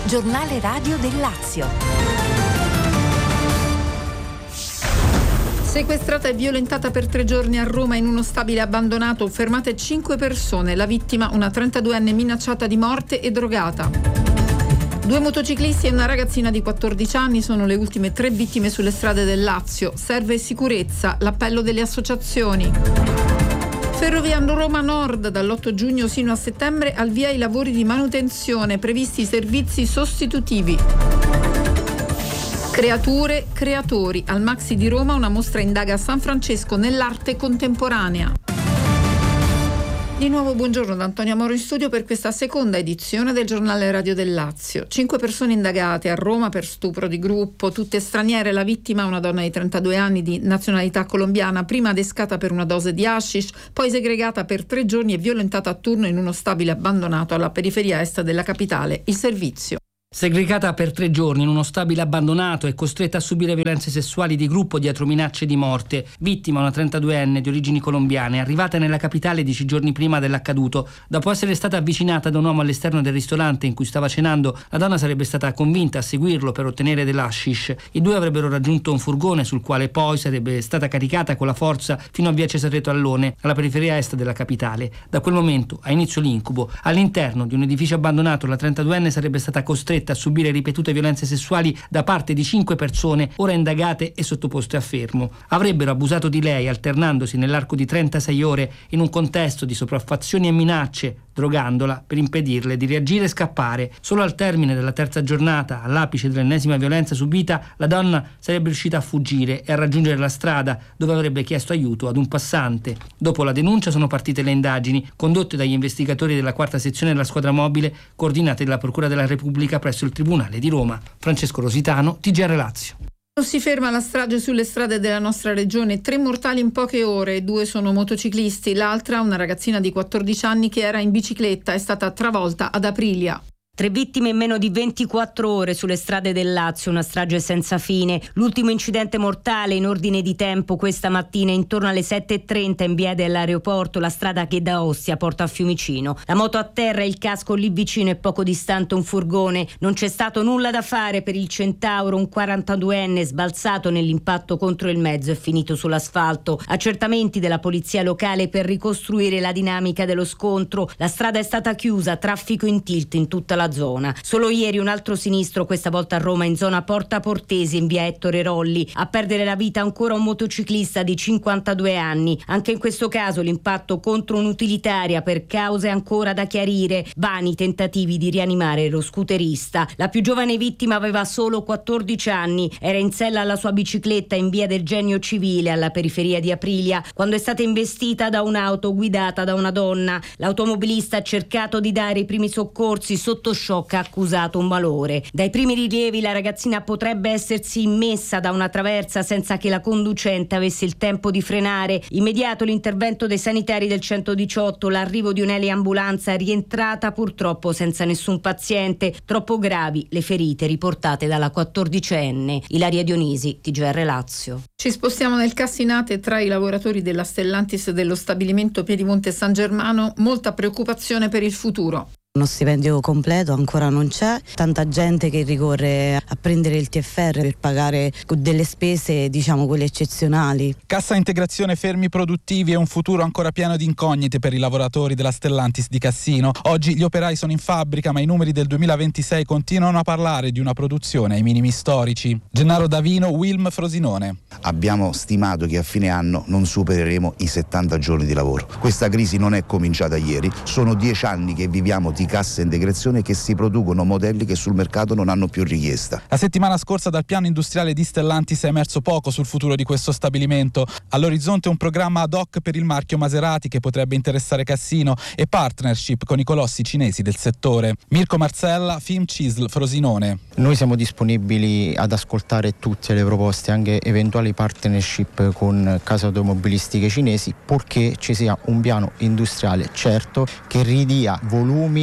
Giornale radio del Lazio. Sequestrata e violentata per 3 giorni a Roma in uno stabile abbandonato, fermate 5 persone, la vittima una 32enne minacciata di morte e drogata. 2 motociclisti e una ragazzina di 14 anni sono le ultime 3 vittime sulle strade del Lazio. Serve sicurezza, l'appello delle associazioni. Ferrovia Roma Nord, dall'8 giugno sino a settembre al via i lavori di manutenzione, previsti servizi sostitutivi. Creature, creatori, al Maxi di Roma una mostra indaga San Francesco nell'arte contemporanea. Di nuovo buongiorno da Antonia Moro in studio per questa seconda edizione del Giornale Radio del Lazio. 5 persone indagate a Roma per stupro di gruppo, tutte straniere. La vittima, una donna di 32 anni di nazionalità colombiana, prima adescata per una dose di hashish, poi segregata per 3 giorni e violentata a turno in uno stabile abbandonato alla periferia est della capitale. Il servizio. Segregata per 3 giorni in uno stabile abbandonato e costretta a subire violenze sessuali di gruppo dietro minacce di morte. Vittima una 32enne di origini colombiane, arrivata nella capitale 10 giorni prima dell'accaduto. Dopo essere stata avvicinata da un uomo all'esterno del ristorante in cui stava cenando, la donna sarebbe stata convinta a seguirlo per ottenere dell'hashish. I due avrebbero raggiunto un furgone sul quale poi sarebbe stata caricata con la forza fino a via Cesaretto Allone, alla periferia est della capitale. Da quel momento ha inizio l'incubo. All'interno di un edificio abbandonato la 32enne sarebbe stata costretta a subire ripetute violenze sessuali da parte di 5 persone ora indagate e sottoposte a fermo. Avrebbero abusato di lei alternandosi nell'arco di 36 ore in un contesto di sopraffazioni e minacce, drogandola per impedirle di reagire e scappare. Solo al termine della 3ª giornata, all'apice dell'ennesima violenza subita, la donna sarebbe riuscita a fuggire e a raggiungere la strada dove avrebbe chiesto aiuto ad un passante. Dopo la denuncia sono partite le indagini, condotte dagli investigatori della 4ª sezione della squadra mobile, coordinate dalla Procura della Repubblica presso il Tribunale di Roma. Francesco Rositano, TGR Lazio. Non si ferma la strage sulle strade della nostra regione, 3 mortali in poche ore, 2 sono motociclisti, l'altra una ragazzina di 14 anni che era in bicicletta, è stata travolta ad Aprilia. 3 vittime in meno di 24 ore sulle strade del Lazio, una strage senza fine. L'ultimo incidente mortale in ordine di tempo questa mattina intorno alle 7:30 in via dell'aeroporto, la strada che da Ostia porta a Fiumicino. La moto a terra, il casco lì vicino e poco distante un furgone. Non c'è stato nulla da fare per il Centauro, un 42enne sbalzato nell'impatto contro il mezzo e finito sull'asfalto. Accertamenti della polizia locale per ricostruire la dinamica dello scontro. La strada è stata chiusa, traffico in tilt in tutta la zona. Solo ieri un altro sinistro, questa volta a Roma in zona Porta Portese in via Ettore Rolli. A perdere la vita ancora un motociclista di 52 anni. Anche in questo caso l'impatto contro un'utilitaria per cause ancora da chiarire. Vani tentativi di rianimare lo scooterista. La più giovane vittima aveva solo 14 anni. Era in sella alla sua bicicletta in via del Genio Civile alla periferia di Aprilia quando è stata investita da un'auto guidata da una donna. L'automobilista ha cercato di dare i primi soccorsi, sotto shock ha accusato un malore. Dai primi rilievi la ragazzina potrebbe essersi immessa da una traversa senza che la conducente avesse il tempo di frenare. Immediato l'intervento dei sanitari del 118, l'arrivo di un'eliambulanza rientrata purtroppo senza nessun paziente. Troppo gravi le ferite riportate dalla 14enne. Ilaria Dionisi, TGR Lazio. Ci spostiamo nel Cassinate. Tra i lavoratori della Stellantis dello stabilimento Piedimonte San Germano molta preoccupazione per il futuro. Uno stipendio completo ancora non c'è, tanta gente che ricorre a prendere il TFR per pagare delle spese, diciamo quelle eccezionali. Cassa integrazione, fermi produttivi e un futuro ancora pieno di incognite per i lavoratori della Stellantis di Cassino. Oggi gli operai sono in fabbrica, ma i numeri del 2026 continuano a parlare di una produzione ai minimi storici. Gennaro Davino, Wilm Frosinone. Abbiamo stimato che a fine anno non supereremo i 70 giorni di lavoro. Questa crisi non è cominciata ieri, sono 10 anni che viviamo di cassa integrazione, che si producono modelli che sul mercato non hanno più richiesta. La settimana scorsa dal piano industriale di Stellantis è emerso poco sul futuro di questo stabilimento. All'orizzonte un programma ad hoc per il marchio Maserati che potrebbe interessare Cassino e partnership con i colossi cinesi del settore. Mirko Marzella, Film Cisl Frosinone. Noi siamo disponibili ad ascoltare tutte le proposte, anche eventuali partnership con case automobilistiche cinesi, purché ci sia un piano industriale certo che ridia volumi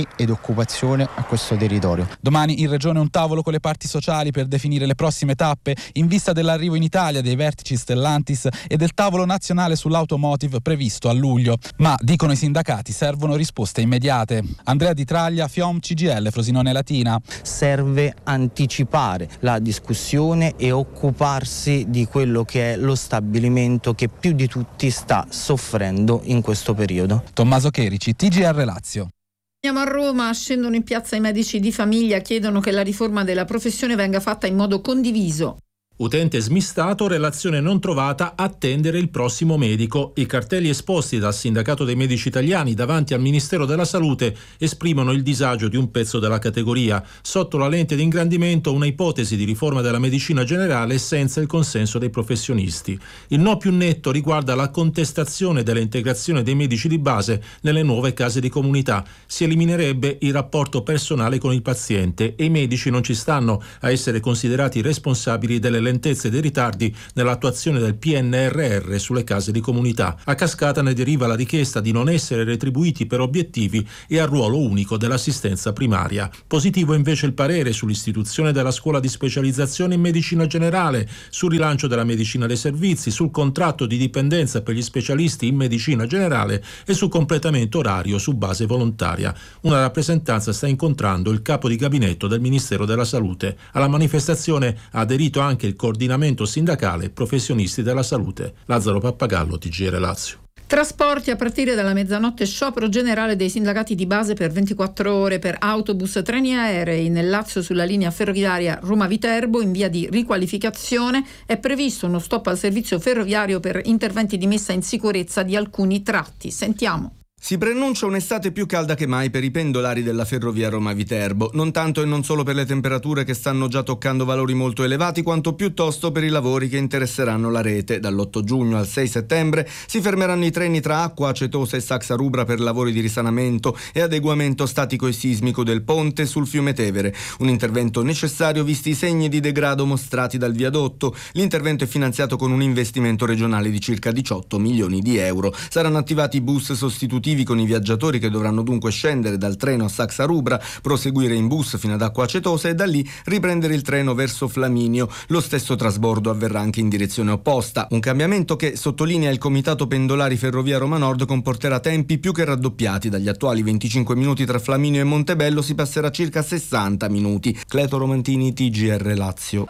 ed occupazione a questo territorio. Domani in Regione un tavolo con le parti sociali per definire le prossime tappe in vista dell'arrivo in Italia dei vertici Stellantis e del tavolo nazionale sull'automotive previsto a luglio. Ma, dicono i sindacati, servono risposte immediate. Andrea Di Traglia, FIOM CGIL Frosinone Latina. Serve anticipare la discussione e occuparsi di quello che è lo stabilimento che più di tutti sta soffrendo in questo periodo. Tommaso Cherici, TGR Lazio. Andiamo a Roma, scendono in piazza i medici di famiglia, chiedono che la riforma della professione venga fatta in modo condiviso. Utente smistato, relazione non trovata, attendere il prossimo medico. I cartelli esposti dal Sindacato dei Medici Italiani davanti al Ministero della Salute esprimono il disagio di un pezzo della categoria. Sotto la lente di ingrandimento una ipotesi di riforma della medicina generale senza il consenso dei professionisti. Il no più netto riguarda la contestazione dell'integrazione dei medici di base nelle nuove case di comunità. Si eliminerebbe il rapporto personale con il paziente e i medici non ci stanno a essere considerati responsabili delle lentezze e dei ritardi nell'attuazione del PNRR sulle case di comunità. A cascata ne deriva la richiesta di non essere retribuiti per obiettivi e al ruolo unico dell'assistenza primaria. Positivo invece il parere sull'istituzione della scuola di specializzazione in medicina generale, sul rilancio della medicina dei servizi, sul contratto di dipendenza per gli specialisti in medicina generale e sul completamento orario su base volontaria. Una rappresentanza sta incontrando il capo di gabinetto del Ministero della Salute. Alla manifestazione ha aderito anche il coordinamento sindacale professionisti della salute. Lazzaro Pappagallo, TGR Lazio. Trasporti a partire dalla mezzanotte, sciopero generale dei sindacati di base per 24 ore per autobus, treni aerei. Nel Lazio sulla linea ferroviaria Roma-Viterbo in via di riqualificazione è previsto uno stop al servizio ferroviario per interventi di messa in sicurezza di alcuni tratti. Sentiamo. Si preannuncia un'estate più calda che mai per i pendolari della ferrovia Roma-Viterbo, non tanto e non solo per le temperature che stanno già toccando valori molto elevati, quanto piuttosto per i lavori che interesseranno la rete. Dall'8 giugno al 6 settembre si fermeranno i treni tra Acqua Acetosa e Saxa Rubra per lavori di risanamento e adeguamento statico e sismico del ponte sul fiume Tevere, un intervento necessario visti i segni di degrado mostrati dal viadotto. L'intervento è finanziato con un investimento regionale di circa 18 milioni di euro. Saranno attivati bus sostitutivi con i viaggiatori che dovranno dunque scendere dal treno a Saxa Rubra, proseguire in bus fino ad Acqua Acetosa e da lì riprendere il treno verso Flaminio. Lo stesso trasbordo avverrà anche in direzione opposta. Un cambiamento che, sottolinea il Comitato Pendolari Ferrovia Roma Nord, comporterà tempi più che raddoppiati. Dagli attuali 25 minuti tra Flaminio e Montebello si passerà a circa 60 minuti. Cleto Romantini, TGR Lazio.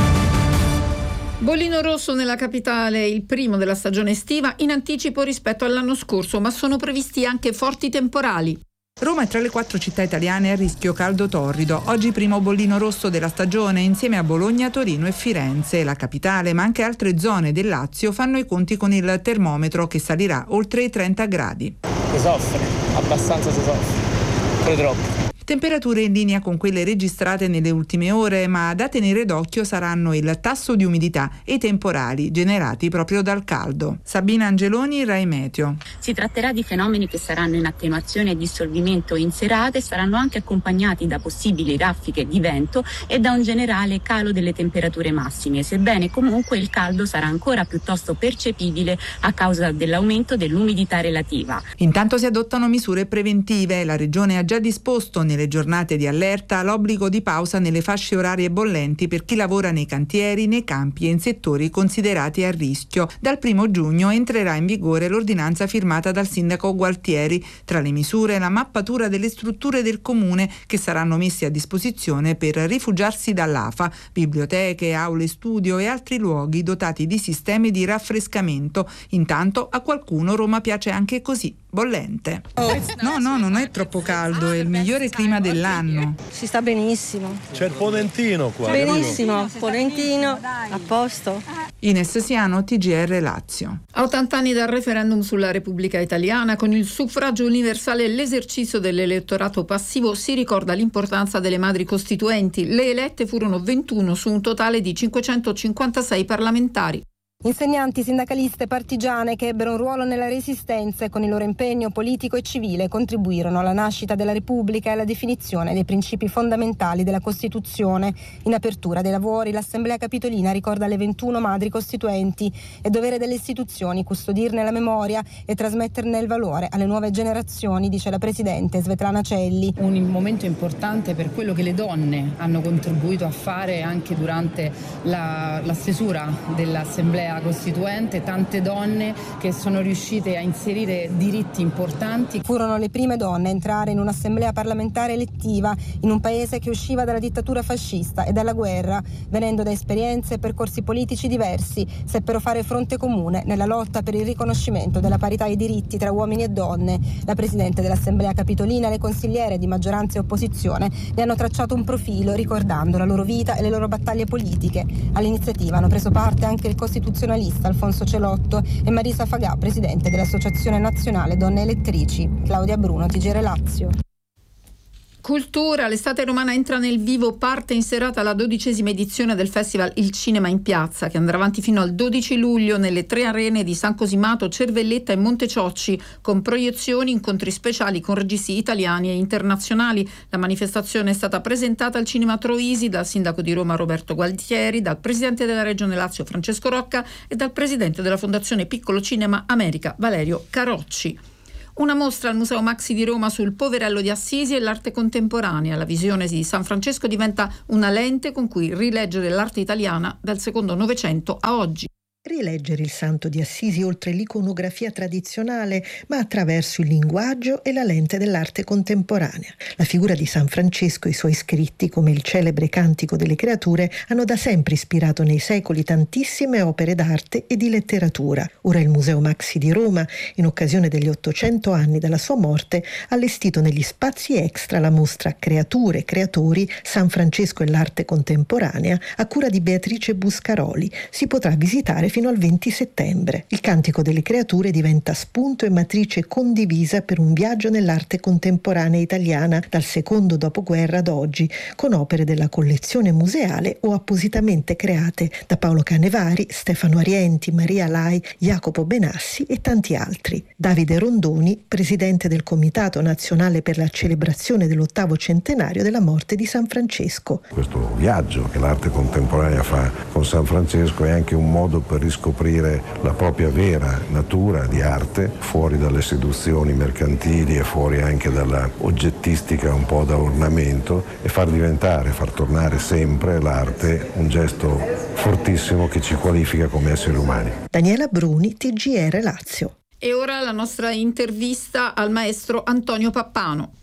Bollino rosso nella capitale, il primo della stagione estiva, in anticipo rispetto all'anno scorso, ma sono previsti anche forti temporali. Roma è tra le 4 città italiane a rischio caldo torrido. Oggi primo bollino rosso della stagione insieme a Bologna, Torino e Firenze. La capitale, ma anche altre zone del Lazio, fanno i conti con il termometro che salirà oltre i 30 gradi. Si soffre, abbastanza si soffre, poi troppo. Temperature in linea con quelle registrate nelle ultime ore, ma da tenere d'occhio saranno il tasso di umidità e i temporali generati proprio dal caldo. Sabina Angeloni, Rai Meteo. Si tratterà di fenomeni che saranno in attenuazione e dissolvimento in serata e saranno anche accompagnati da possibili raffiche di vento e da un generale calo delle temperature massime, sebbene comunque il caldo sarà ancora piuttosto percepibile a causa dell'aumento dell'umidità relativa. Intanto si adottano misure preventive. La Regione ha già disposto nelle giornate di allerta l'obbligo di pausa nelle fasce orarie bollenti per chi lavora nei cantieri, nei campi e in settori considerati a rischio. Dal 1 giugno entrerà in vigore l'ordinanza firmata dal sindaco Gualtieri. Tra le misure la mappatura delle strutture del comune che saranno messe a disposizione per rifugiarsi dall'afa, biblioteche, aule studio e altri luoghi dotati di sistemi di raffrescamento. Intanto a qualcuno Roma piace anche così, bollente. No, non è troppo caldo, è il migliore clima dell'anno. Si sta benissimo. C'è il Ponentino qua. Benissimo, Ponentino, a posto. Ines Siano, TGR Lazio. A 80 anni dal referendum sulla Repubblica Italiana, con il suffragio universale e l'esercizio dell'elettorato passivo, si ricorda l'importanza delle madri costituenti. Le elette furono 21 su un totale di 556 parlamentari. Insegnanti, sindacaliste, partigiane che ebbero un ruolo nella resistenza e con il loro impegno politico e civile contribuirono alla nascita della Repubblica e alla definizione dei principi fondamentali della Costituzione. In apertura dei lavori l'Assemblea Capitolina ricorda le 21 madri costituenti. È dovere delle istituzioni custodirne la memoria e trasmetterne il valore alle nuove generazioni, dice la Presidente Svetlana Celli. Un momento importante per quello che le donne hanno contribuito a fare anche durante la stesura dell'Assemblea Costituente, tante donne che sono riuscite a inserire diritti importanti. Furono le prime donne a entrare in un'assemblea parlamentare elettiva in un paese che usciva dalla dittatura fascista e dalla guerra. Venendo da esperienze e percorsi politici diversi, seppero fare fronte comune nella lotta per il riconoscimento della parità di diritti tra uomini e donne. La Presidente dell'Assemblea Capitolina e le consigliere di maggioranza e opposizione ne hanno tracciato un profilo ricordando la loro vita e le loro battaglie politiche. All'iniziativa hanno preso parte anche il costituzionalista Alfonso Celotto e Marisa Fagà, presidente dell'Associazione Nazionale Donne Elettrici. Claudia Bruno, TG Lazio. Cultura, l'estate romana entra nel vivo, parte in serata la 12ª edizione del festival Il Cinema in Piazza, che andrà avanti fino al 12 luglio nelle 3 arene di San Cosimato, Cervelletta e Monteciocci, con proiezioni, incontri speciali con registi italiani e internazionali. La manifestazione è stata presentata al Cinema Troisi dal sindaco di Roma Roberto Gualtieri, dal presidente della Regione Lazio Francesco Rocca e dal presidente della Fondazione Piccolo Cinema America Valerio Carocci. Una mostra al Museo Maxi di Roma sul Poverello di Assisi e l'arte contemporanea. La visione di San Francesco diventa una lente con cui rileggere l'arte italiana dal secondo Novecento a oggi. Rileggere il santo di Assisi oltre l'iconografia tradizionale, ma attraverso il linguaggio e la lente dell'arte contemporanea. La figura di San Francesco e i suoi scritti, come il celebre Cantico delle Creature, hanno da sempre ispirato nei secoli tantissime opere d'arte e di letteratura. Ora il Museo Maxi di Roma, in occasione degli 800 anni dalla sua morte, ha allestito negli spazi extra la mostra Creature e Creatori, San Francesco e l'arte contemporanea, a cura di Beatrice Buscaroli. Si potrà visitare fino al 20 settembre. Il Cantico delle Creature diventa spunto e matrice condivisa per un viaggio nell'arte contemporanea italiana dal secondo dopoguerra ad oggi, con opere della collezione museale o appositamente create da Paolo Canevari, Stefano Arienti, Maria Lai, Jacopo Benassi e tanti altri. Davide Rondoni, presidente del Comitato Nazionale per la celebrazione dell'8° centenario della morte di San Francesco. Questo viaggio che l'arte contemporanea fa con San Francesco è anche un modo per riscoprire la propria vera natura di arte, fuori dalle seduzioni mercantili e fuori anche dalla oggettistica un po' da ornamento, e far tornare sempre l'arte un gesto fortissimo che ci qualifica come esseri umani. Daniela Bruni, TGR Lazio. E ora la nostra intervista al maestro Antonio Pappano.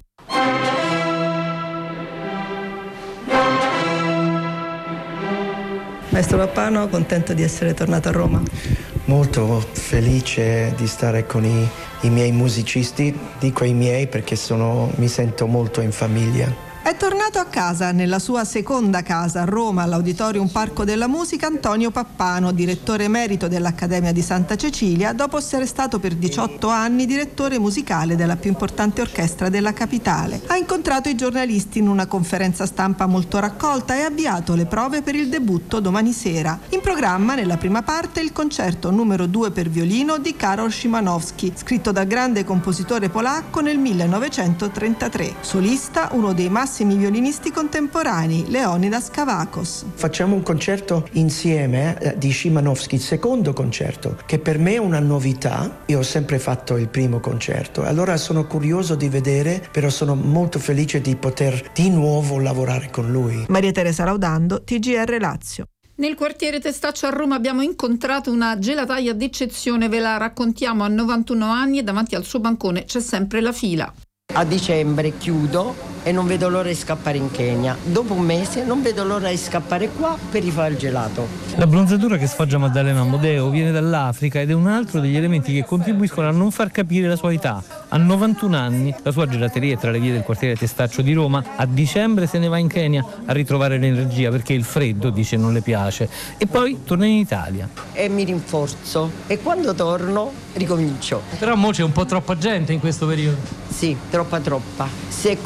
Maestro Pappano, contento di essere tornato a Roma? Molto felice di stare con i miei musicisti, dico i miei perché mi sento molto in famiglia. È tornato a casa, nella sua seconda casa a Roma, all'Auditorium Parco della Musica, Antonio Pappano, direttore emerito dell'Accademia di Santa Cecilia, dopo essere stato per 18 anni direttore musicale della più importante orchestra della capitale. Ha incontrato i giornalisti in una conferenza stampa molto raccolta e ha avviato le prove per il debutto domani sera. In programma, nella prima parte, il concerto numero 2 per violino di Karol Szymanowski, scritto dal grande compositore polacco nel 1933. Solista, uno dei massimi violinisti contemporanei, Leonidas Kavakos. Facciamo un concerto insieme di Szymanowski, il secondo concerto, che per me è una novità. Io ho sempre fatto il primo concerto, allora sono curioso di vedere, però sono molto felice di poter di nuovo lavorare con lui. Maria Teresa Laudando, TGR Lazio. Nel quartiere Testaccio a Roma abbiamo incontrato una gelataia d'eccezione, ve la raccontiamo. A 91 anni e davanti al suo bancone c'è sempre la fila. A dicembre chiudo e non vedo l'ora di scappare in Kenya. Dopo un mese non vedo l'ora di scappare qua per rifare il gelato. La bronzatura che sfoggia Maddalena Amodeo viene dall'Africa ed è un altro degli elementi che contribuiscono a non far capire la sua età. A 91 anni la sua gelateria è tra le vie del quartiere Testaccio di Roma. A dicembre se ne va in Kenya a ritrovare l'energia perché il freddo, dice, non le piace. E poi torna in Italia. E mi rinforzo. E quando torno ricomincio. Però mo c'è un po' troppa gente in questo periodo. Sì, troppa. Si è quintuplicata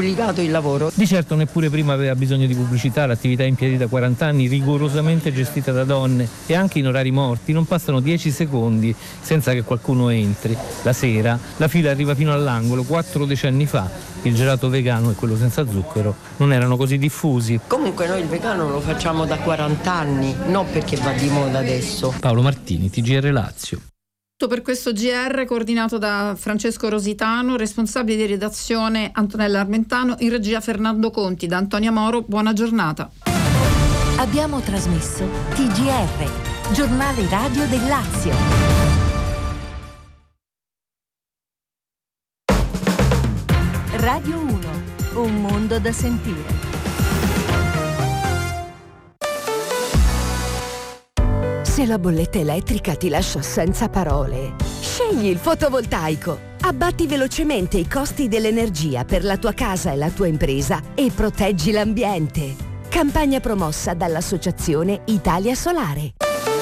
duplicato il lavoro. Di certo neppure prima aveva bisogno di pubblicità, l'attività in piedi da 40 anni, rigorosamente gestita da donne, e anche in orari morti non passano 10 secondi senza che qualcuno entri. La sera la fila arriva fino all'angolo. 4 decenni fa il gelato vegano e quello senza zucchero non erano così diffusi. Comunque noi il vegano lo facciamo da 40 anni, non perché va di moda adesso. Paolo Martini, TGR Lazio. Per questo GR coordinato da Francesco Rositano, responsabile di redazione Antonella Armentano, in regia Fernando Conti. Da Antonia Moro, buona giornata. Abbiamo trasmesso TGR, giornale radio del Lazio. Radio 1, un mondo da sentire. Se la bolletta elettrica ti lascia senza parole, scegli il fotovoltaico. Abbatti velocemente i costi dell'energia per la tua casa e la tua impresa e proteggi l'ambiente. Campagna promossa dall'Associazione Italia Solare.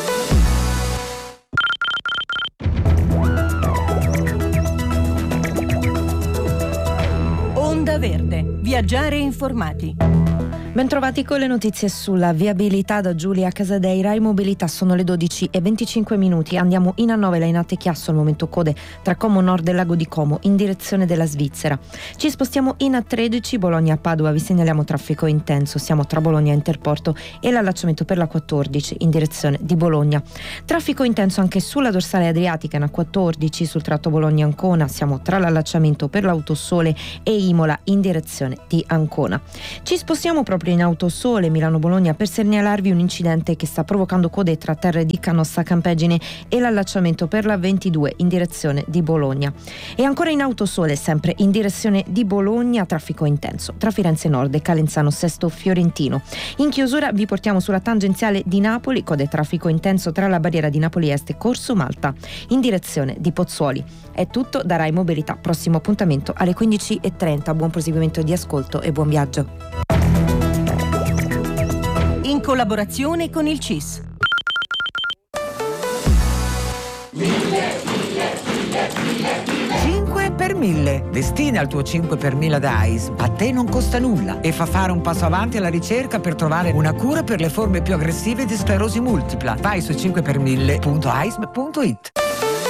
Onda Verde. Viaggiare informati. Bentrovati con le notizie sulla viabilità da Giulia Casadei. Rai Mobilità, sono le 12:25. Andiamo in Annovela, in Atte Chiasso, al momento code tra Como Nord e Lago di Como in direzione della Svizzera. Ci spostiamo in A13 Bologna-Padova, vi segnaliamo traffico intenso, siamo tra Bologna e Interporto e l'allacciamento per la 14 in direzione di Bologna. Traffico intenso anche sulla dorsale adriatica in A14 sul tratto Bologna-Ancona, siamo tra l'allacciamento per l'Autosole e Imola in direzione di Ancona. Ci spostiamo proprio in Autosole Milano-Bologna per segnalarvi un incidente che sta provocando code tra Terre di Canossa Campeggine e l'allacciamento per la 22 in direzione di Bologna. E ancora in Autosole, sempre in direzione di Bologna, traffico intenso tra Firenze Nord e Calenzano Sesto Fiorentino. In chiusura vi portiamo sulla tangenziale di Napoli, code traffico intenso tra la barriera di Napoli Est e Corso Malta in direzione di Pozzuoli. È tutto da Rai Mobilità, prossimo appuntamento alle 15:30. Buon proseguimento di ascolto e buon viaggio. In collaborazione con il CIS. 5 per 1000. Destina il tuo 5 per 1000 da AISM. A te non costa nulla e fa fare un passo avanti alla ricerca per trovare una cura per le forme più aggressive di sclerosi multipla. Vai su 5per1000.aism.it.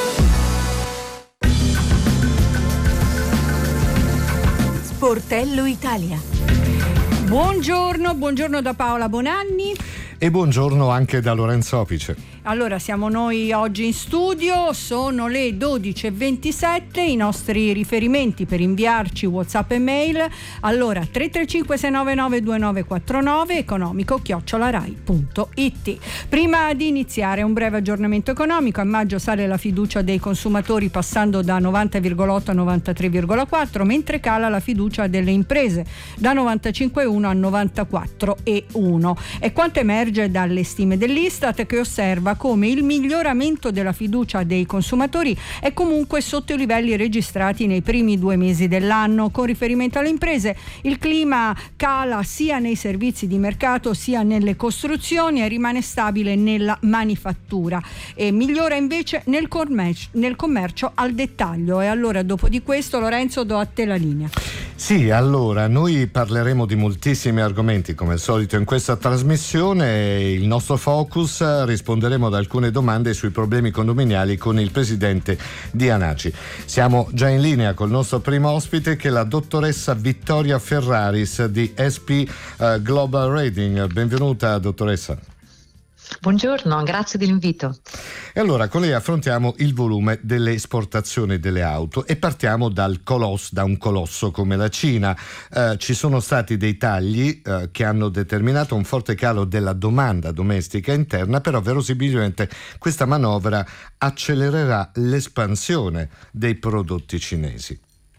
Sportello Italia. Buongiorno da Paola Bonanni. E buongiorno anche da Lorenzo Opice. Allora, siamo noi oggi in studio, sono le 12:27, i nostri riferimenti per inviarci WhatsApp e mail, allora 335-699-2949, economico@rai.it. Prima di iniziare un breve aggiornamento economico. A maggio sale la fiducia dei consumatori passando da 90,8 a 93,4, mentre cala la fiducia delle imprese da 95,1 a 94,1. È quanto emerge dalle stime dell'Istat, che osserva come il miglioramento della fiducia dei consumatori è comunque sotto i livelli registrati nei primi 2 mesi dell'anno. Con riferimento alle imprese, il clima cala sia nei servizi di mercato sia nelle costruzioni e rimane stabile nella manifattura e migliora invece nel commercio al dettaglio. E allora, dopo di questo, Lorenzo, do a te la linea. Sì, allora, noi parleremo di moltissimi argomenti come al solito in questa trasmissione. Il nostro focus, risponderemo ad alcune domande sui problemi condominiali con il presidente di ANACI. Siamo già in linea col nostro primo ospite, che è la dottoressa Vittoria Ferraris di SP Global Rating. Benvenuta, dottoressa. Buongiorno, grazie dell'invito. E allora con lei affrontiamo il volume delle esportazioni delle auto e partiamo da un colosso come la Cina. Ci sono stati dei tagli che hanno determinato un forte calo della domanda domestica interna, però verosimilmente questa manovra accelererà l'espansione dei prodotti cinesi.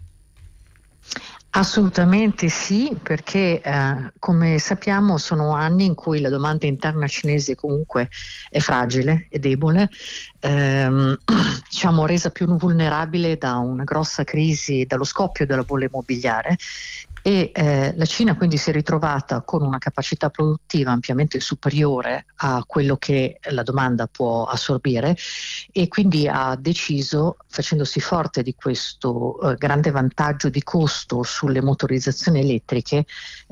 Assolutamente sì, perché come sappiamo sono anni in cui la domanda interna cinese comunque è fragile e debole, resa più vulnerabile da una grossa crisi, dallo scoppio della bolla immobiliare, e la Cina quindi si è ritrovata con una capacità produttiva ampiamente superiore a quello che la domanda può assorbire, e quindi ha deciso, facendosi forte di questo grande vantaggio di costo sulle motorizzazioni elettriche,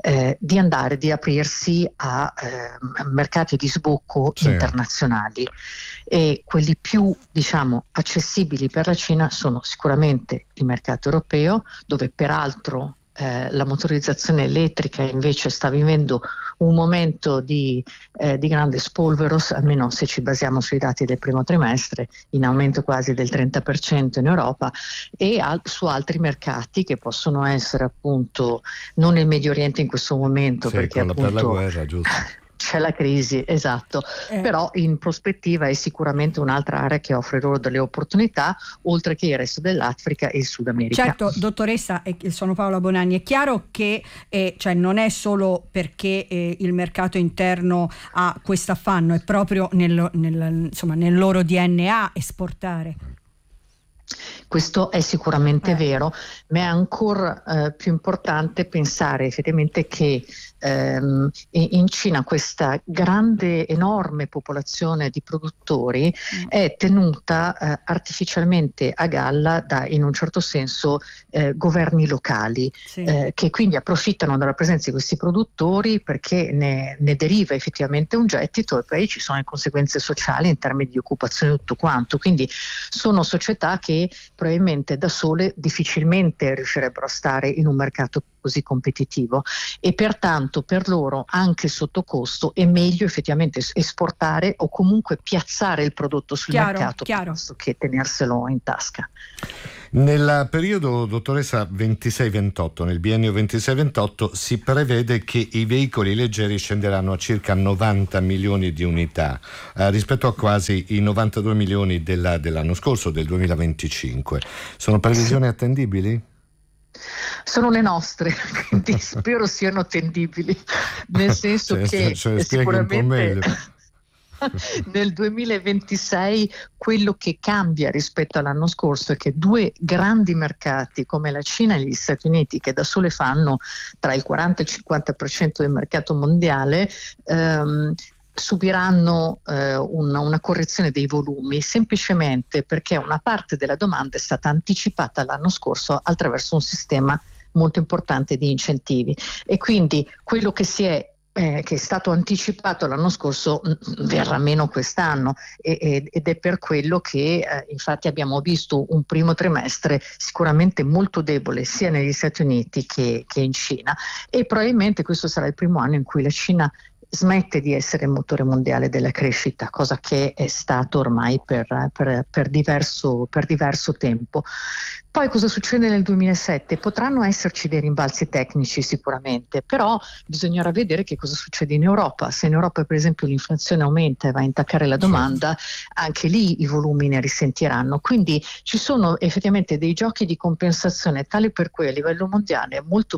di aprirsi a mercati di sbocco internazionali, e quelli più accessibili per la Cina sono sicuramente il mercato europeo, dove peraltro la motorizzazione elettrica invece sta vivendo un momento di grande spolvero, almeno se ci basiamo sui dati del primo trimestre, in aumento quasi del 30% in Europa, e su altri mercati che possono essere appunto non il Medio Oriente in questo momento, perché appunto per la guerra, giusto? C'è la crisi, esatto, però in prospettiva è sicuramente un'altra area che offre loro delle opportunità, oltre che il resto dell'Africa e il Sud America. Certo, dottoressa, sono Paola Bonanni. È chiaro che non è solo perché il mercato interno ha questo affanno, è proprio nel loro DNA esportare. Questo è sicuramente vero, ma è ancora più importante pensare effettivamente che in Cina questa grande, enorme popolazione di produttori è tenuta artificialmente a galla da, in un certo senso, governi locali, che quindi approfittano della presenza di questi produttori perché ne deriva effettivamente un gettito, e poi ci sono le conseguenze sociali in termini di occupazione e tutto quanto. Quindi sono società che probabilmente da sole difficilmente riuscirebbero a stare in un mercato così competitivo, e pertanto per loro anche sotto costo è meglio effettivamente esportare o comunque piazzare il prodotto sul mercato piuttosto che tenerselo in tasca. Nel periodo, dottoressa, 26-28, nel biennio 26-28, si prevede che i veicoli leggeri scenderanno a circa 90 milioni di unità, rispetto a quasi i 92 milioni dell'anno scorso, del 2025. Sono previsioni attendibili? Sono le nostre, quindi spero siano attendibili, nel senso che sicuramente nel 2026 quello che cambia rispetto all'anno scorso è che due grandi mercati come la Cina e gli Stati Uniti, che da sole fanno tra il 40 e il 50% del mercato mondiale, subiranno una correzione dei volumi, semplicemente perché una parte della domanda è stata anticipata l'anno scorso attraverso un sistema molto importante di incentivi, e quindi quello che è stato anticipato l'anno scorso verrà meno quest'anno, ed è per quello che infatti abbiamo visto un primo trimestre sicuramente molto debole sia negli Stati Uniti che in Cina, e probabilmente questo sarà il primo anno in cui la Cina smette di essere il motore mondiale della crescita, cosa che è stato ormai per diverso tempo. Poi cosa succede nel 2007? Potranno esserci dei rimbalzi tecnici sicuramente, però bisognerà vedere che cosa succede in Europa. Se in Europa per esempio l'inflazione aumenta e va a intaccare la domanda, anche lì i volumi ne risentiranno. Quindi ci sono effettivamente dei giochi di compensazione tale per cui a livello mondiale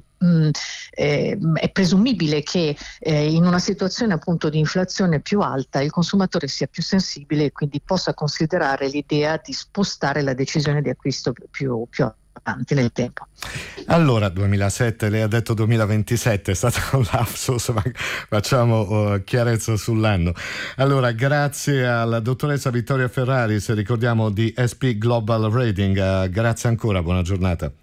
è presumibile che in una situazione appunto di inflazione più alta il consumatore sia più sensibile e quindi possa considerare l'idea di spostare la decisione di acquisto più avanti nel tempo. Allora, 2007, lei ha detto 2027, è stato un lapsus, ma facciamo chiarezza sull'anno. Allora, grazie alla dottoressa Vittoria Ferraris, ricordiamo di SP Global Rating, grazie ancora, buona giornata.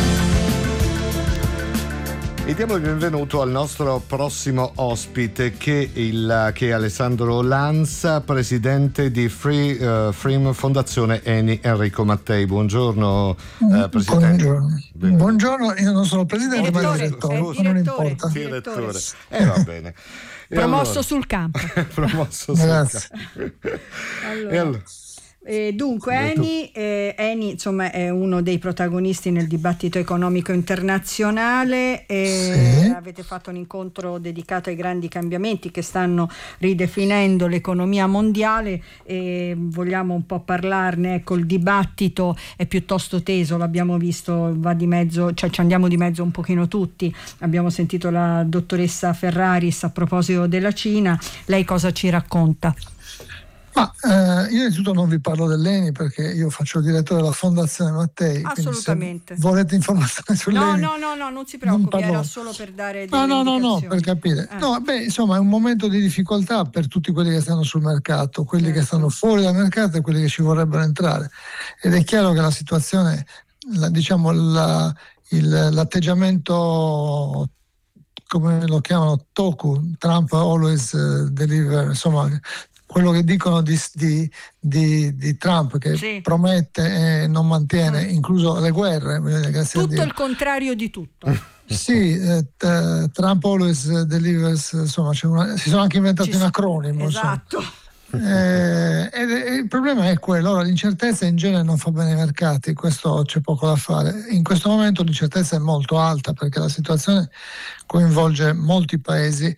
E diamo il benvenuto al nostro prossimo ospite che è Alessandro Lanza, presidente di Freem Fondazione Eni Enrico Mattei. Buongiorno presidente. Buongiorno, io non sono presidente ma direttore, non importa. Direttore. Va bene. Promosso sul campo. Grazie. Allora. Dunque Eni insomma è uno dei protagonisti nel dibattito economico internazionale, avete fatto un incontro dedicato ai grandi cambiamenti che stanno ridefinendo l'economia mondiale e vogliamo un po' parlarne. Ecco, il dibattito è piuttosto teso, l'abbiamo visto, va di mezzo, cioè ci andiamo di mezzo un pochino tutti. Abbiamo sentito la dottoressa Ferraris a proposito della Cina, lei cosa ci racconta? Ma io innanzitutto non vi parlo dell'ENI perché io faccio il direttore della Fondazione Mattei. Assolutamente. Se volete informazioni sull'ENI? No, non si preoccupi, era solo per dare delle No, per capire. No, insomma, è un momento di difficoltà per tutti quelli che stanno sul mercato, quelli che stanno fuori dal mercato e quelli che ci vorrebbero entrare. Ed è chiaro che la situazione, diciamo, l'atteggiamento, come lo chiamano, Toku, Trump always deliver, insomma, quello che dicono di Trump, che promette e non mantiene, incluso le guerre. Tutto il contrario di tutto. Sì, Trump always delivers, insomma, si sono anche inventati un acronimo. Esatto. E il problema è quello. Allora, l'incertezza in genere non fa bene ai mercati, questo c'è poco da fare. In questo momento l'incertezza è molto alta perché la situazione coinvolge molti paesi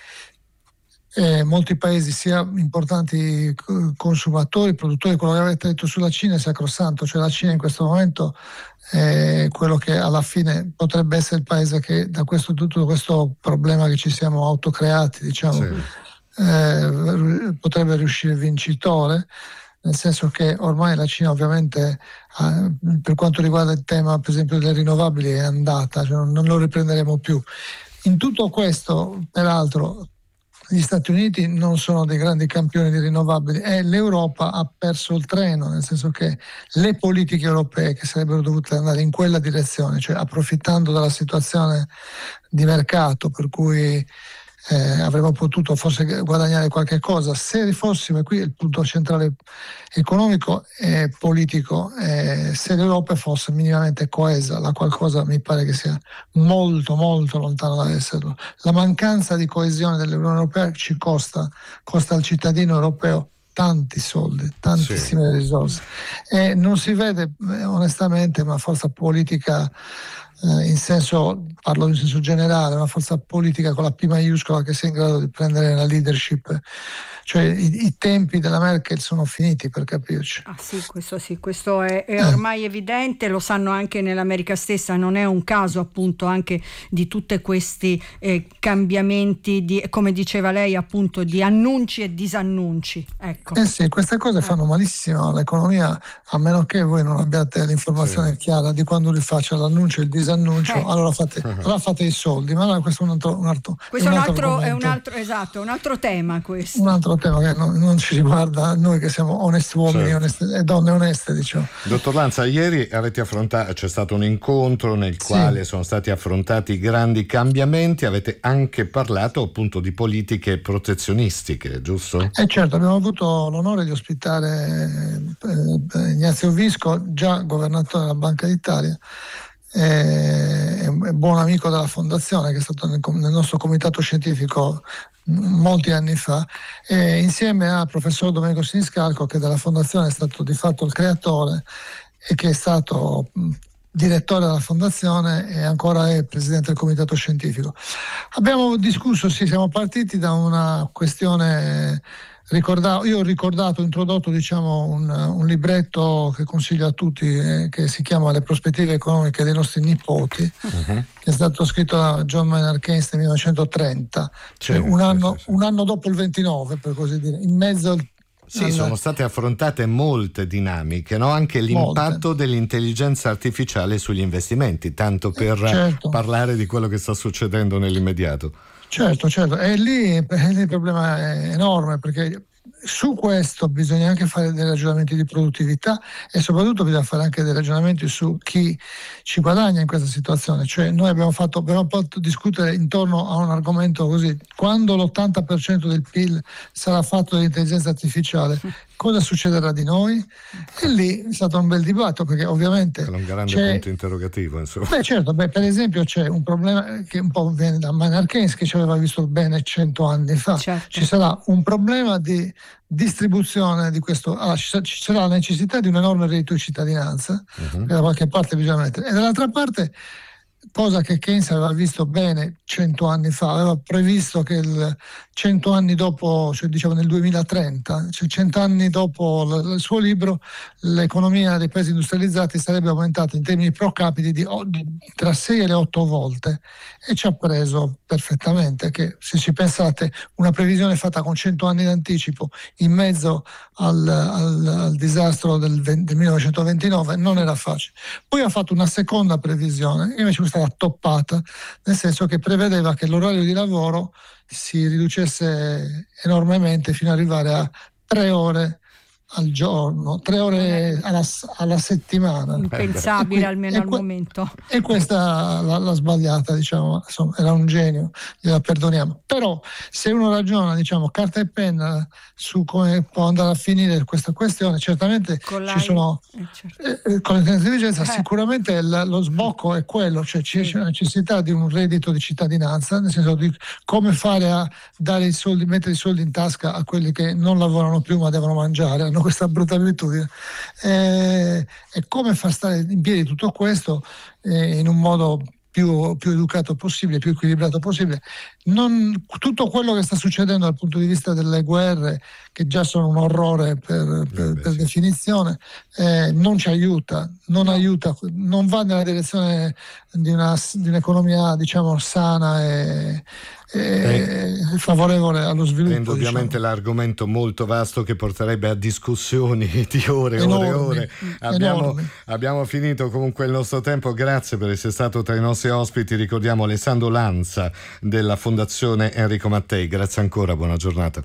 sia importanti consumatori, produttori. Quello che avete detto sulla Cina è sacrosanto, cioè la Cina in questo momento è quello che alla fine potrebbe essere il paese che da tutto questo problema che ci siamo autocreati, diciamo, potrebbe riuscire vincitore, nel senso che ormai la Cina ovviamente per quanto riguarda il tema per esempio delle rinnovabili è andata, cioè non lo riprenderemo più. In tutto questo, peraltro, gli Stati Uniti non sono dei grandi campioni di rinnovabili e l'Europa ha perso il treno, nel senso che le politiche europee che sarebbero dovute andare in quella direzione, cioè approfittando della situazione di mercato per cui avremmo potuto forse guadagnare qualche cosa se fossimo, e qui è il punto centrale economico e politico, se l'Europa fosse minimamente coesa, la qualcosa mi pare che sia molto molto lontano da esserlo. La mancanza di coesione dell'Unione Europea ci costa al cittadino europeo tanti soldi, tantissime risorse, e non si vede onestamente una forza politica parlo in senso generale, una forza politica con la P maiuscola che sia in grado di prendere la leadership. Cioè i tempi della Merkel sono finiti, per capirci. Questo è ormai evidente, lo sanno anche nell'America stessa, non è un caso appunto anche di tutti questi cambiamenti, come diceva lei appunto, di annunci e disannunci. Ecco. Queste cose fanno malissimo all'economia, a meno che voi non abbiate l'informazione chiara di quando li faccia l'annuncio e il disannuncio, allora fate i soldi, ma questo è un altro tema questo. Un altro tema che non ci riguarda noi che siamo onesti uomini e donne oneste, diciamo. Dottor Lanza, ieri c'è stato un incontro nel quale sono stati affrontati grandi cambiamenti, avete anche parlato appunto di politiche protezionistiche, giusto? Certo, abbiamo avuto l'onore di ospitare Ignazio Visco, già governatore della Banca d'Italia, buon amico della Fondazione, che è stato nel nostro comitato scientifico molti anni fa, insieme al professor Domenico Siniscalco, che della Fondazione è stato di fatto il creatore e che è stato direttore della Fondazione e ancora è presidente del comitato scientifico. Abbiamo discusso, siamo partiti da una questione. Io ho introdotto diciamo un libretto che consiglio a tutti, che si chiama Le prospettive economiche dei nostri nipoti, che è stato scritto da John Maynard Keynes nel 1930, un anno dopo il 29, per così dire, in mezzo sono state affrontate molte dinamiche, no? Anche l'impatto dell'intelligenza artificiale sugli investimenti, tanto per parlare di quello che sta succedendo nell'immediato. Certo, e lì il problema è enorme, perché su questo bisogna anche fare dei ragionamenti di produttività e soprattutto bisogna fare anche dei ragionamenti su chi ci guadagna in questa situazione. Cioè noi abbiamo fatto discutere intorno a un argomento così: quando l'80% del PIL sarà fatto dall'intelligenza artificiale, cosa succederà di noi? E lì è stato un bel dibattito, perché ovviamente è un grande punto interrogativo, insomma. Per esempio c'è un problema che un po' viene da Maynard Keynes, che ci aveva visto bene 100 anni fa. Ci sarà un problema di distribuzione di questo, ci sarà la necessità di un enorme reddito di cittadinanza, da qualche parte bisogna mettere, e dall'altra parte cosa che Keynes aveva visto bene 100 anni fa, aveva previsto che 100 anni dopo, cioè diciamo nel 2030, cioè 100 anni dopo il suo libro, l'economia dei paesi industrializzati sarebbe aumentata in termini pro capite di tra 6 e le 8 volte, e ci ha preso perfettamente, che se ci pensate una previsione fatta con 100 anni d'anticipo in mezzo al disastro del 1929 non era facile. Poi ha fatto una seconda previsione, invece questa era toppata, nel senso che prevedeva che l'orario di lavoro si riducesse enormemente fino ad arrivare a 3 ore al giorno, 3 ore alla settimana. Impensabile almeno al momento. E questa l'ha sbagliata, diciamo, insomma, era un genio, gliela perdoniamo. Però se uno ragiona, diciamo, carta e penna su come può andare a finire questa questione, certamente ci sono con l'intelligenza sicuramente lo sbocco è quello, cioè c'è la necessità di un reddito di cittadinanza, nel senso di come fare a dare i soldi, mettere i soldi in tasca a quelli che non lavorano più ma devono mangiare, hanno questa brutta abitudine, e come far stare in piedi tutto questo in un modo più educato possibile, più equilibrato possibile. Tutto quello che sta succedendo dal punto di vista delle guerre, che già sono un orrore per definizione, non ci aiuta, non va nella direzione di un'economia, diciamo, sana e favorevole allo sviluppo. È indubbiamente l'argomento molto vasto che porterebbe a discussioni di ore e ore. Abbiamo finito comunque il nostro tempo. Grazie per essere stato tra i nostri ospiti. Ricordiamo Alessandro Lanza della Fondazione Enrico Mattei. Grazie ancora, buona giornata.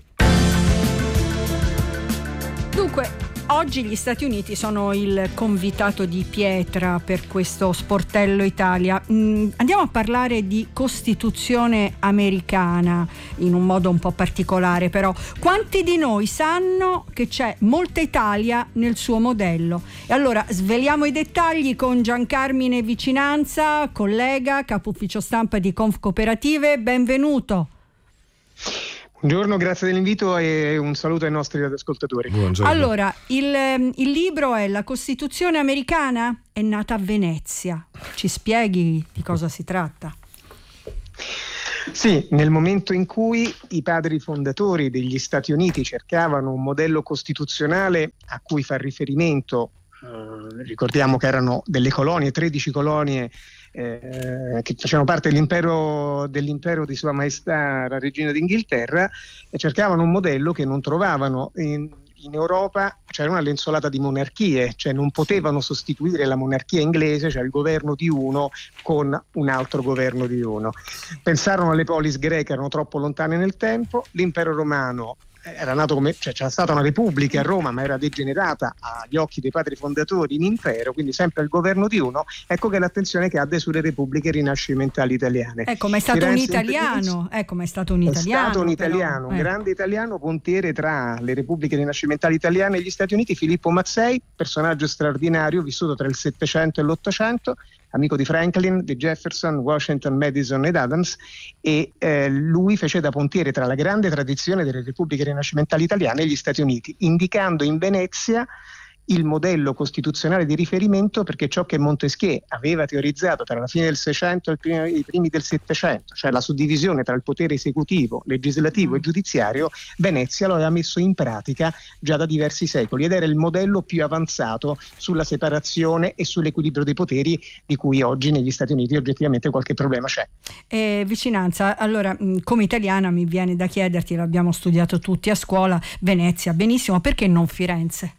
Dunque, oggi gli Stati Uniti sono il convitato di pietra per questo Sportello Italia. Andiamo a parlare di Costituzione americana in un modo un po' particolare, però. Quanti di noi sanno che c'è molta Italia nel suo modello? E allora sveliamo i dettagli con Giancarmine Vicinanza, collega, capo ufficio stampa di Confcooperative. Benvenuto. Buongiorno, grazie dell'invito e un saluto ai nostri ascoltatori. Buongiorno. Allora, il libro è La Costituzione americana? È nata a Venezia. Ci spieghi di cosa si tratta? Sì, nel momento in cui i padri fondatori degli Stati Uniti cercavano un modello costituzionale a cui far riferimento, ricordiamo che erano delle colonie, 13 colonie, che facevano parte dell'impero di Sua Maestà la Regina d'Inghilterra, e cercavano un modello che non trovavano in Europa. C'era una lenzuolata di monarchie, cioè non potevano sostituire la monarchia inglese, cioè il governo di uno, con un altro governo di uno. Pensarono alle polis greche, erano troppo lontane nel tempo. L'impero romano era nato c'era stata una repubblica a Roma, ma era degenerata agli occhi dei padri fondatori in impero, quindi sempre il governo di uno. Ecco che l'attenzione cade sulle repubbliche rinascimentali italiane. Come è stato un italiano, un grande italiano, pontiere tra le repubbliche rinascimentali italiane e gli Stati Uniti, Filippo Mazzei, personaggio straordinario, vissuto tra il Settecento e l'Ottocento, amico di Franklin, di Jefferson, Washington, Madison ed Adams, e lui fece da pontiere tra la grande tradizione delle repubbliche rinascimentali italiane e gli Stati Uniti, indicando in Venezia il modello costituzionale di riferimento, perché ciò che Montesquieu aveva teorizzato tra la fine del Seicento e i primi del Settecento, cioè la suddivisione tra il potere esecutivo, legislativo e giudiziario, Venezia lo aveva messo in pratica già da diversi secoli ed era il modello più avanzato sulla separazione e sull'equilibrio dei poteri, di cui oggi negli Stati Uniti oggettivamente qualche problema c'è. Vicinanza, allora come italiana mi viene da chiederti, l'abbiamo studiato tutti a scuola, Venezia, benissimo, perché non Firenze?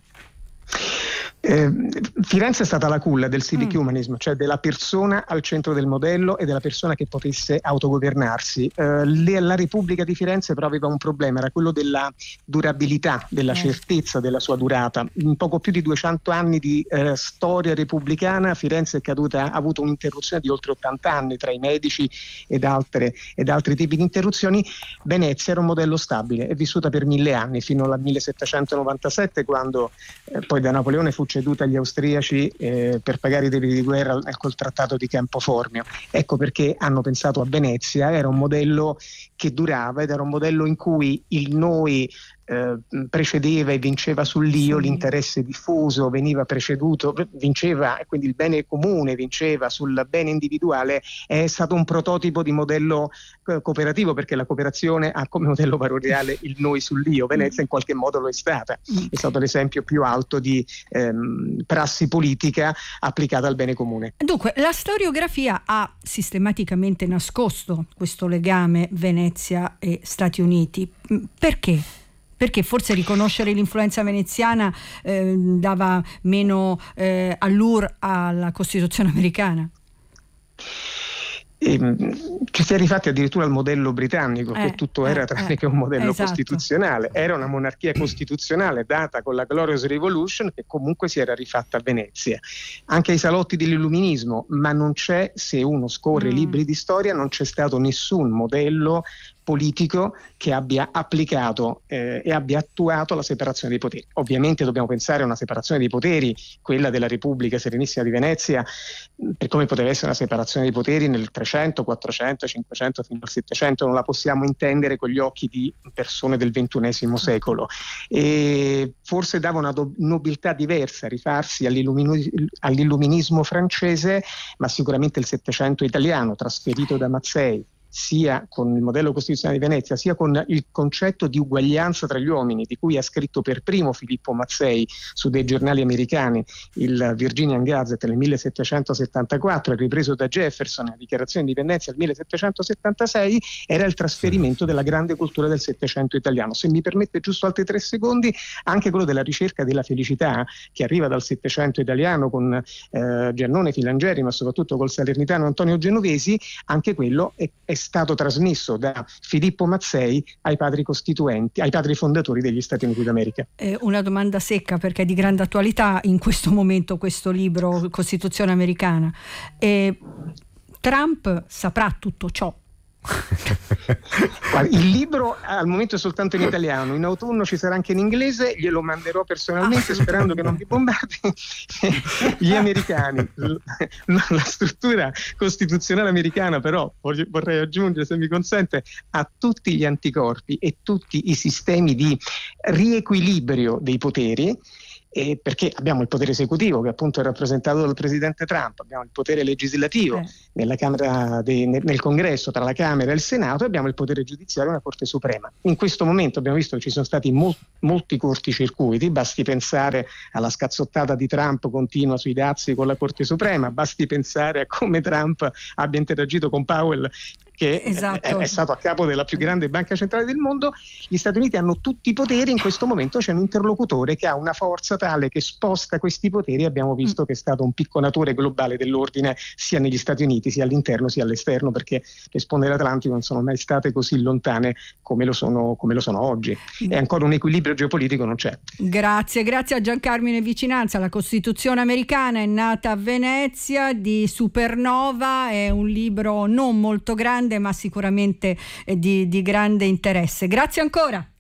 Firenze è stata la culla del civic humanism, cioè della persona al centro del modello e della persona che potesse autogovernarsi. La Repubblica di Firenze però aveva un problema, era quello della durabilità, della certezza della sua durata. In poco più di 200 anni di storia repubblicana, Firenze è caduta, ha avuto un'interruzione di oltre 80 anni tra i medici ed altri tipi di interruzioni. Venezia era un modello stabile, è vissuta per 1000 anni, fino al 1797, quando poi da Napoleone fu ceduta agli austriaci per pagare i debiti di guerra col trattato di Campo Formio. Ecco perché hanno pensato a Venezia, era un modello che durava ed era un modello in cui il noi precedeva e vinceva sull'io, l'interesse diffuso veniva preceduto, vinceva, e quindi il bene comune vinceva sul bene individuale, è stato un prototipo di modello cooperativo, perché la cooperazione ha come modello valoriale il noi sull'io. Venezia in qualche modo lo è stata, è stato l'esempio più alto di prassi politica applicata al bene comune. Dunque, la storiografia ha sistematicamente nascosto questo legame Venezia e Stati Uniti. Perché? Perché forse riconoscere l'influenza veneziana dava meno allure alla Costituzione americana? Ci si è rifatti addirittura al modello britannico, che tutto era tranne che un modello costituzionale. Era una monarchia costituzionale data con la Glorious Revolution, che comunque si era rifatta a Venezia. Anche ai salotti dell'illuminismo, ma non c'è, se uno scorre i libri di storia, non c'è stato nessun modello politico che abbia applicato e abbia attuato la separazione dei poteri. Ovviamente dobbiamo pensare a una separazione dei poteri, quella della Repubblica Serenissima di Venezia, per come poteva essere una separazione dei poteri nel 300, 400, 500 fino al 700, non la possiamo intendere con gli occhi di persone del XXI secolo. E forse dava una nobiltà diversa rifarsi all'illuminismo francese, ma sicuramente il Settecento italiano, trasferito da Mazzei, sia con il modello costituzionale di Venezia, sia con il concetto di uguaglianza tra gli uomini, di cui ha scritto per primo Filippo Mazzei su dei giornali americani, il Virginian Gazette nel 1774, e ripreso da Jefferson nella Dichiarazione di Venezia nel 1776, era il trasferimento della grande cultura del Settecento italiano. Se mi permette giusto altri 3 secondi, anche quello della ricerca della felicità, che arriva dal Settecento italiano con Giannone Filangeri, ma soprattutto col salernitano Antonio Genovesi, anche quello è stato trasmesso da Filippo Mazzei ai padri costituenti, ai padri fondatori degli Stati Uniti d'America. Una domanda secca, perché è di grande attualità in questo momento questo libro, Costituzione americana. Trump saprà tutto ciò? Il libro al momento è soltanto in italiano, in autunno ci sarà anche in inglese, glielo manderò personalmente sperando che non vi bombardi gli americani. La struttura costituzionale americana, però vorrei aggiungere, se mi consente, ha tutti gli anticorpi e tutti i sistemi di riequilibrio dei poteri, perché abbiamo il potere esecutivo, che appunto è rappresentato dal presidente Trump, abbiamo il potere legislativo nella Camera nel Congresso, tra la Camera e il Senato, e abbiamo il potere giudiziario, una Corte Suprema. In questo momento abbiamo visto che ci sono stati molti corticircuiti, basti pensare alla scazzottata di Trump continua sui dazi con la Corte Suprema, basti pensare a come Trump abbia interagito con Powell, che è stato a capo della più grande banca centrale del mondo. Gli Stati Uniti hanno tutti i poteri, in questo momento c'è un interlocutore che ha una forza tale che sposta questi poteri. Abbiamo visto che è stato un picconatore globale dell'ordine sia negli Stati Uniti, sia all'interno sia all'esterno, perché le sponde dell'Atlantico non sono mai state così lontane come lo sono oggi, e ancora un equilibrio geopolitico non c'è. Grazie a Giancarmine Vicinanza. La Costituzione americana è nata a Venezia, di Supernova, è un libro non molto grande ma sicuramente di grande interesse. Grazie ancora.